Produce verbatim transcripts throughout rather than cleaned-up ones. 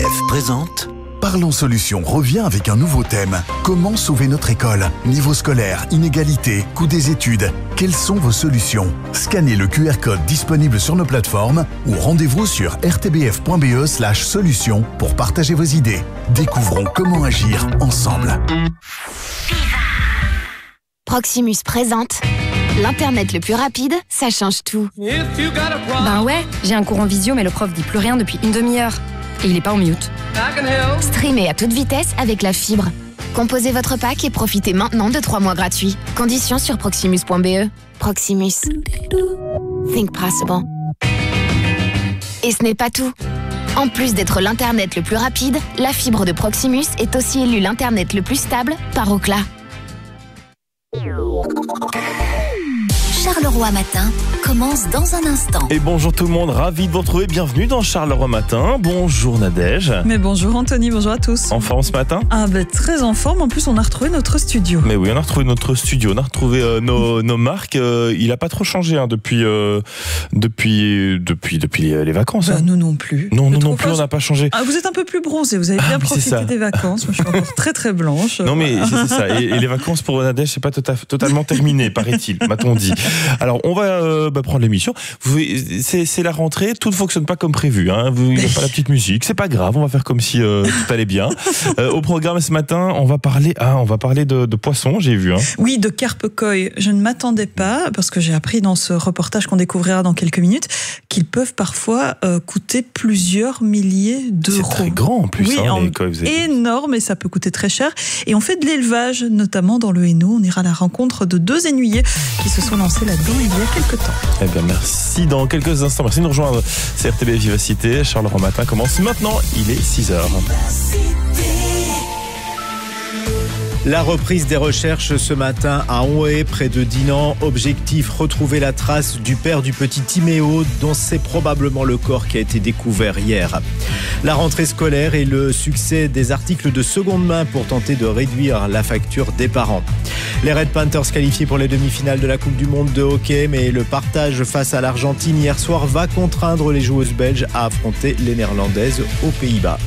F présente Parlons Solutions revient avec un nouveau thème. Comment sauver notre école? Niveau scolaire, inégalité, coût des études. Quelles sont vos solutions? Scannez le Q R code disponible sur nos plateformes ou rendez-vous sur r t b f point b e slash solutions pour partager vos idées. Découvrons comment agir ensemble. Proximus présente l'Internet le plus rapide, ça change tout. Ben ouais, j'ai un cours en visio mais le prof dit plus rien depuis une demi-heure. Et il est pas en mute. Streamez à toute vitesse avec la fibre. Composez votre pack et profitez maintenant de trois mois gratuits. Conditions sur proximus point b e. Proximus. Think possible. Et ce n'est pas tout. En plus d'être l'Internet le plus rapide, la fibre de Proximus est aussi élue l'Internet le plus stable par Ookla. Charleroi Matin commence dans un instant. Et bonjour tout le monde, ravi de vous retrouver, bienvenue dans Charleroi Matin. Bonjour Nadège. Mais bonjour Anthony, bonjour à tous. En forme ce matin? Ah ben très en forme, en plus on a retrouvé notre studio. Mais oui, on a retrouvé notre studio, on a retrouvé euh, nos, nos marques. Euh, il n'a pas trop changé hein, depuis, euh, depuis, depuis, depuis les, les vacances. Bah, hein. nous non plus. Non, nous non pas... plus, on n'a pas changé. Ah, vous êtes un peu plus bronzé, vous avez bien ah, profité des vacances. Moi je suis encore très très blanche. Non mais c'est ça, et, et les vacances pour Nadège, c'est pas tota, totalement terminé, paraît-il, m'a-t-on dit. Alors on va euh, bah, prendre l'émission. Vous, c'est, c'est la rentrée, tout ne fonctionne pas comme prévu. Hein. Vous, il n'y a pas la petite musique, c'est pas grave. On va faire comme si euh, tout allait bien. Euh, au programme ce matin, on va parler, ah, on va parler de, de poissons. J'ai vu. Hein. Oui, de carpe koi. Je ne m'attendais pas parce que j'ai appris dans ce reportage qu'on découvrira dans quelques minutes qu'ils peuvent parfois euh, coûter plusieurs milliers d'euros. C'est très grand en plus. Oui, hein, en les koi, énorme et ça peut coûter très cher. Et on fait de l'élevage, notamment dans le Hainaut. On ira à la rencontre de deux ennuyés qui se sont lancés là-dedans il y a quelques temps. Eh bien, merci. Dans quelques instants, merci de nous rejoindre. C'est R T B F Vivacité. Charleroi Matin commence maintenant. Il est six heures. La reprise des recherches ce matin à Onhaye, près de Dinan. Objectif, retrouver la trace du père du petit Timéo, dont c'est probablement le corps qui a été découvert hier. La rentrée scolaire et le succès des articles de seconde main pour tenter de réduire la facture des parents. Les Red Panthers qualifiés pour les demi-finales de la Coupe du Monde de hockey, mais le partage face à l'Argentine hier soir va contraindre les joueuses belges à affronter les Néerlandaises aux Pays-Bas.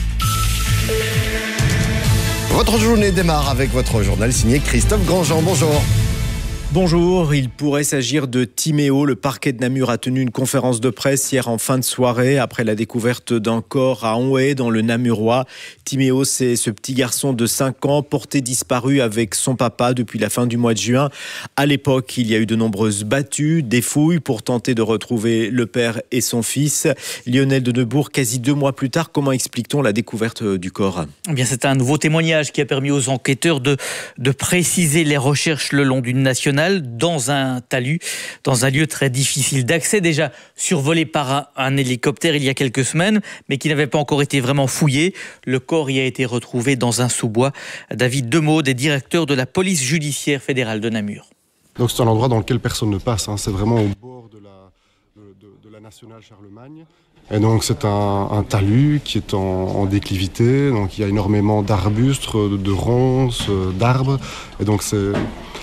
Votre journée démarre avec votre journal signé Christophe Grandjean. Bonjour. Bonjour, il pourrait s'agir de Timéo. Le parquet de Namur a tenu une conférence de presse hier en fin de soirée après la découverte d'un corps à Onhaye dans le Namurois. Timéo, c'est ce petit garçon de cinq ans porté disparu avec son papa depuis la fin du mois de juin. À l'époque, il y a eu de nombreuses battues, des fouilles pour tenter de retrouver le père et son fils. Lionel de Neubourg, quasi deux mois plus tard, comment explique-t-on la découverte du corps ? Eh bien, c'est un nouveau témoignage qui a permis aux enquêteurs de, de préciser les recherches le long d'une nationale dans un talus, dans un lieu très difficile d'accès, déjà survolé par un, un hélicoptère il y a quelques semaines, mais qui n'avait pas encore été vraiment fouillé. Le corps y a été retrouvé dans un sous-bois. David Demeaux, des directeurs de la police judiciaire fédérale de Namur. Donc c'est un endroit dans lequel personne ne passe, hein. C'est vraiment au bord de la, de, de, de la nationale Charlemagne. Et donc c'est un, un talus qui est en, en déclivité, donc il y a énormément d'arbustes, de, de ronces, d'arbres, et donc c'est...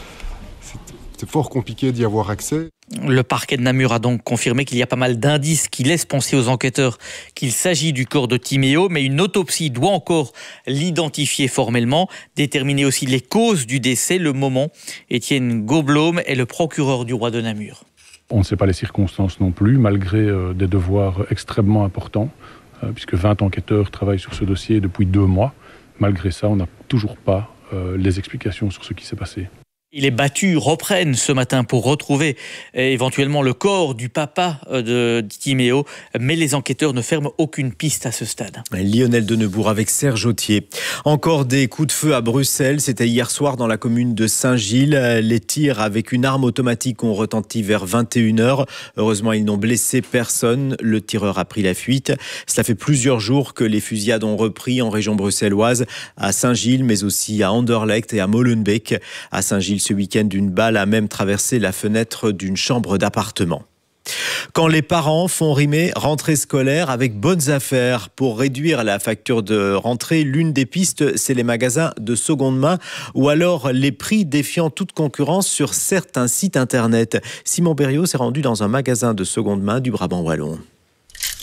C'est fort compliqué d'y avoir accès. Le parquet de Namur a donc confirmé qu'il y a pas mal d'indices qui laissent penser aux enquêteurs qu'il s'agit du corps de Timéo, mais une autopsie doit encore l'identifier formellement, déterminer aussi les causes du décès, le moment. Étienne Gaublaume est le procureur du roi de Namur. On ne sait pas les circonstances non plus, malgré euh, des devoirs extrêmement importants, euh, puisque vingt enquêteurs travaillent sur ce dossier depuis deux mois. Malgré ça, on n'a toujours pas euh, les explications sur ce qui s'est passé. Les battus reprennent ce matin pour retrouver éventuellement le corps du papa de Timéo, mais les enquêteurs ne ferment aucune piste à ce stade. Lionel de Neubourg avec Serge Autier. Encore des coups de feu à Bruxelles, c'était hier soir dans la commune de Saint-Gilles. Les tirs avec une arme automatique ont retenti vers vingt et une heures. Heureusement, ils n'ont blessé personne. Le tireur a pris la fuite. Cela fait plusieurs jours que les fusillades ont repris en région bruxelloise, à Saint-Gilles, mais aussi à Anderlecht et à Molenbeek. À Saint-Gilles, ce week-end, une balle a même traversé la fenêtre d'une chambre d'appartement. Quand les parents font rimer rentrée scolaire avec bonnes affaires pour réduire la facture de rentrée, l'une des pistes, c'est les magasins de seconde main ou alors les prix défiant toute concurrence sur certains sites internet. Simon Berriot s'est rendu dans un magasin de seconde main du Brabant wallon.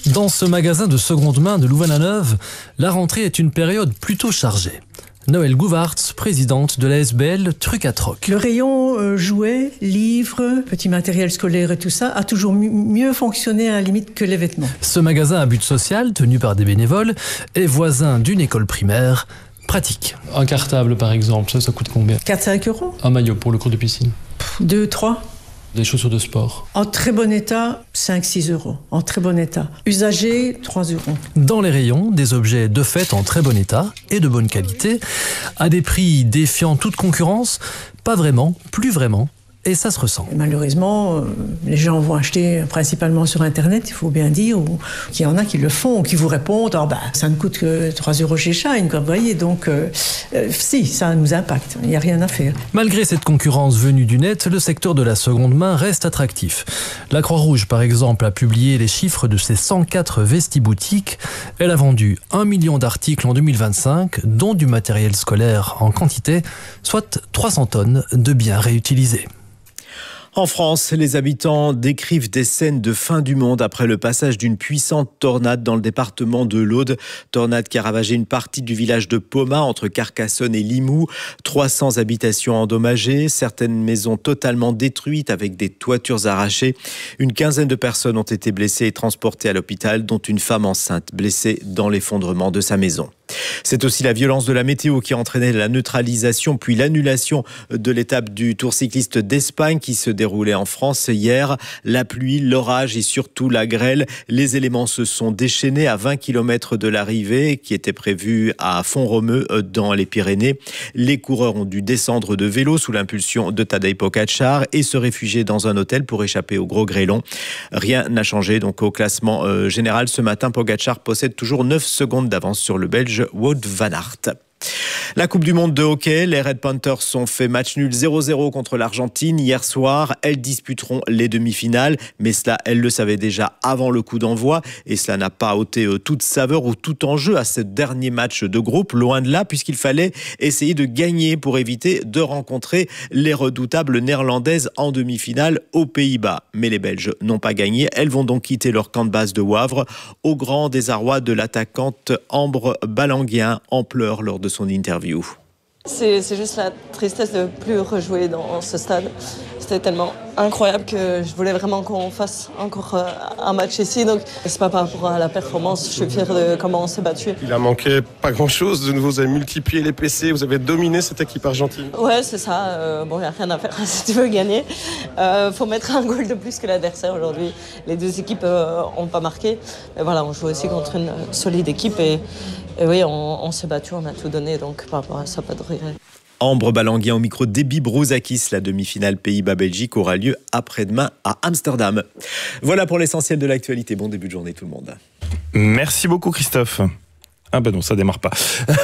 Dans ce magasin de seconde main de Louvain-la-Neuve, la rentrée est une période plutôt chargée. Noël Gouvarts, présidente de l'A S B L Truc à Troc. Le rayon euh, jouets, livres, petits matériels scolaires et tout ça a toujours m- mieux fonctionné à la limite que les vêtements. Ce magasin à but social, tenu par des bénévoles, est voisin d'une école primaire. Pratique. Un cartable par exemple, ça, ça coûte combien ? quatre à cinq euros. Un maillot pour le cours de piscine. deux, trois. Des chaussures de sport. En très bon état, cinq à six euros. En très bon état. Usagé, trois euros. Dans les rayons, des objets de fait en très bon état et de bonne qualité, à des prix défiant toute concurrence, pas vraiment, plus vraiment. Et ça se ressent. Et malheureusement, euh, les gens vont acheter principalement sur Internet, il faut bien dire, ou qu'il y en a qui le font, ou qui vous répondent oh, bah, ça ne coûte que trois euros chez Shine, vous voyez. Donc, euh, euh, si, ça nous impacte, il n'y a rien à faire. Malgré cette concurrence venue du net, le secteur de la seconde main reste attractif. La Croix-Rouge, par exemple, a publié les chiffres de ses cent quatre vestiboutiques. Elle a vendu un million d'articles en deux mille vingt-cinq, dont du matériel scolaire en quantité, soit trois cents tonnes de biens réutilisés. En France, les habitants décrivent des scènes de fin du monde après le passage d'une puissante tornade dans le département de l'Aude. Tornade qui a ravagé une partie du village de Pomat, entre Carcassonne et Limoux. trois cents habitations endommagées, certaines maisons totalement détruites avec des toitures arrachées. Une quinzaine de personnes ont été blessées et transportées à l'hôpital, dont une femme enceinte blessée dans l'effondrement de sa maison. C'est aussi la violence de la météo qui a entraîné la neutralisation puis l'annulation de l'étape du Tour cycliste d'Espagne qui se déroulait en France hier. La pluie, l'orage et surtout la grêle. Les éléments se sont déchaînés à vingt kilomètres de l'arrivée qui était prévue à Font-Romeu dans les Pyrénées. Les coureurs ont dû descendre de vélo sous l'impulsion de Tadej Pogačar et se réfugier dans un hôtel pour échapper au gros grêlon. Rien n'a changé donc au classement euh, général. Ce matin, Pogačar possède toujours neuf secondes d'avance sur le Belge Wout van Aert. La Coupe du Monde de hockey, les Red Panthers ont fait match nul zéro zéro contre l'Argentine hier soir. Elles disputeront les demi-finales, mais cela, elles le savaient déjà avant le coup d'envoi et cela n'a pas ôté toute saveur ou tout enjeu à ce dernier match de groupe, loin de là, puisqu'il fallait essayer de gagner pour éviter de rencontrer les redoutables néerlandaises en demi-finale aux Pays-Bas. Mais les Belges n'ont pas gagné, elles vont donc quitter leur camp de base de Wavre au grand désarroi de l'attaquante Ambre Balanguien en pleurs lors de son interview. C'est, c'est juste la tristesse de ne plus rejouer dans ce stade. C'était tellement incroyable que je voulais vraiment qu'on fasse encore un match ici. Donc c'est pas par rapport à la performance, je suis fière de comment on s'est battu. Il a manqué pas grand-chose, vous avez multiplié les P C, vous avez dominé cette équipe argentine. Ouais, c'est ça. Euh, bon, il n'y a rien à faire si tu veux gagner. Il euh, faut mettre un goal de plus que l'adversaire aujourd'hui. Les deux équipes n'ont euh, pas marqué. Mais voilà, on joue aussi contre une solide équipe et, et oui, on, on s'est battu, on a tout donné. Donc par rapport à ça, pas de regret. Ambre Balanguien au micro d'Ebi Brouzakis. La demi-finale Pays-Bas-Belgique aura lieu après-demain à Amsterdam. Voilà pour l'essentiel de l'actualité. Bon début de journée tout le monde. Merci beaucoup Christophe. Ah ben non, ça démarre pas.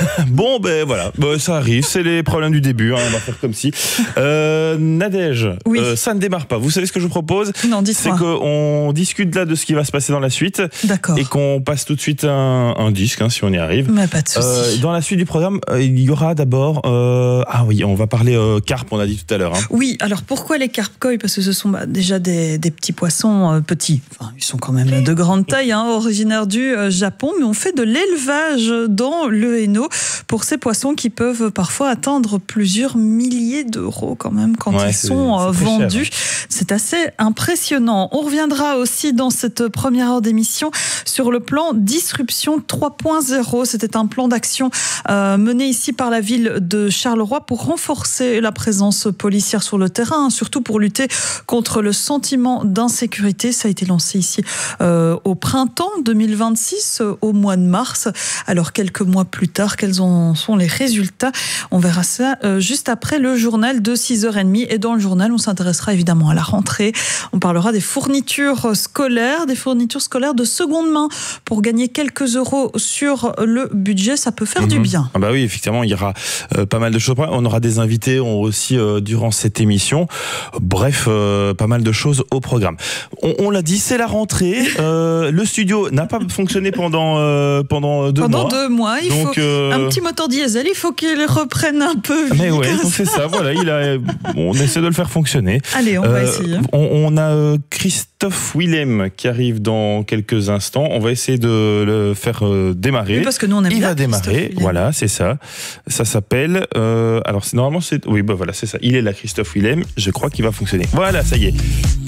Bon ben voilà, ben, ça arrive, c'est les problèmes du début, hein, on va faire comme si. Euh, Nadège, oui. euh, ça ne démarre pas. Vous savez ce que je vous propose ? Non, dites-moi. C'est qu'on discute là de ce qui va se passer dans la suite. D'accord. Et qu'on passe tout de suite un, un disque, hein, si on y arrive. Mais pas de souci. Euh, dans la suite du programme, euh, il y aura d'abord... Euh, ah oui, on va parler euh, carpe, on a dit tout à l'heure. Hein. Oui, alors pourquoi les carpes koi ? Parce que ce sont bah, déjà des, des petits poissons euh, petits. Enfin, ils sont quand même de grande taille, hein, originaires du euh, Japon. Mais on fait de l'élevage dans le Hainaut pour ces poissons qui peuvent parfois atteindre plusieurs milliers d'euros quand même quand ouais, ils sont c'est, c'est vendus. cher. C'est assez impressionnant. On reviendra aussi dans cette première heure d'émission sur le plan Disruption trois point zéro. C'était un plan d'action euh, mené ici par la ville de Charleroi pour renforcer la présence policière sur le terrain, hein, surtout pour lutter contre le sentiment d'insécurité. Ça a été lancé ici euh, au printemps deux mille vingt-six, euh, au mois de mars. Alors quelques mois plus tard, quels en sont les résultats ? On verra ça euh, juste après le journal de six heures trente. Et dans le journal, on s'intéressera évidemment à la rentrée. On parlera des fournitures scolaires, des fournitures scolaires de seconde main pour gagner quelques euros sur le budget. Ça peut faire mmh. du bien. Ah bah oui, effectivement, il y aura euh, pas mal de choses. On aura des invités on, aussi euh, durant cette émission. Bref, euh, pas mal de choses au programme. On, on l'a dit, c'est la rentrée. Euh, le studio n'a pas fonctionné pendant, euh, pendant deux pendant dans deux mois. Il donc, faut euh... un petit moteur diesel, il faut qu'il reprenne un peu. Mais ouais, donc c'est ça, voilà, il a, on essaie de le faire fonctionner. Allez, on euh, va essayer. On, on a euh, Christophe Willem qui arrive dans quelques instants. On va essayer de le faire euh, démarrer. Oui, parce que nous, on aime il bien va démarrer, voilà, c'est ça. Ça s'appelle... Euh, alors, c'est, normalement, c'est... Oui, bah voilà, c'est ça. Il est là, Christophe Willem. Je crois qu'il va fonctionner. Voilà, ça y est.